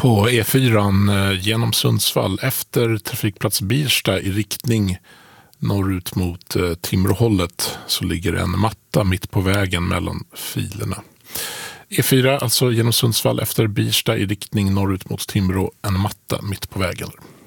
På E4 genom Sundsvall efter trafikplats Birsta i riktning norrut mot Timråhållet så ligger en matta mitt på vägen mellan filerna. E4 alltså genom Sundsvall efter Birsta i riktning norrut mot Timrå, en matta mitt på vägen.